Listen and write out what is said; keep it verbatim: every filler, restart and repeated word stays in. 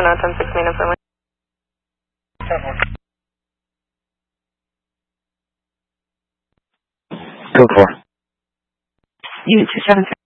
Now ten six main information. Code four. Unit two seven three.